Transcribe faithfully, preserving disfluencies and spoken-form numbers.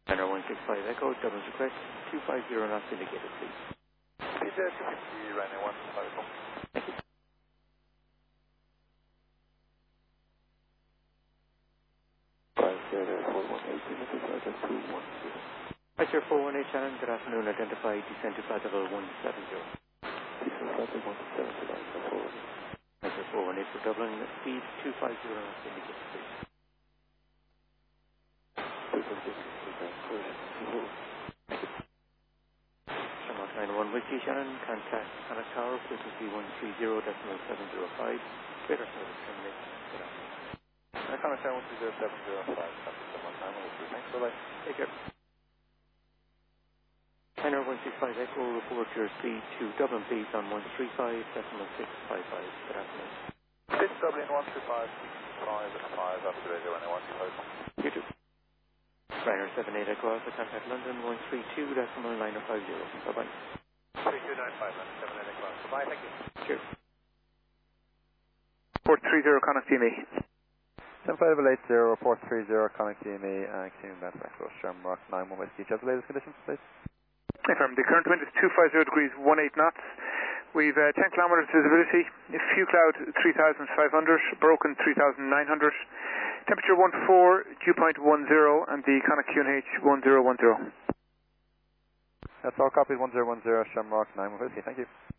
Niner one six five Echo, Dublin's request, two five zero knots indicated, please. P J two fifty, Ryanair one six five Echo. Thank you. five zero four one eight, two one zero. Right, sir, four one eight Shannon, good afternoon, identify descent to flight level one seven zero. Descent flight level one seven zero. Right, sir, four one eight for Dublin, speed two five zero knots indicated, please. Shamrock nine one Whiskey Shannon, contact Anak Tower, frequency one three zero decimal seven zero five, radar service terminated. Good afternoon. I can't one two zero seven zero five, someone time over three. Thanks, bye-bye. Take care. Niner one six five Echo, report your speed to Dublin, please, on one three five decimal six five five. Good afternoon. This Dublin one two five five five after radio Ryanair one two five. You too. Ryanair seven eight Echo Alpha, contact London one three two decimal nine five zero. Bye-bye. three two nine five, seven eight Echo Alpha. Bye, thank you. Cheers. Port three zero, connect to me. seven five eight zero, report three zero, connect to me, and King Band Echo, Shamrock nine one Whiskey. Do you have the latest conditions, please? Affirm. The current wind is two five zero degrees, eighteen knots. We've uh, ten kilometers visibility. Few cloud three thousand five hundred, broken three thousand nine hundred. Temperature one four, dew point one zero, and the connect Q N H one zero one zero. That's all copied, one zero one zero, Shamrock nine one Whiskey. Thank you.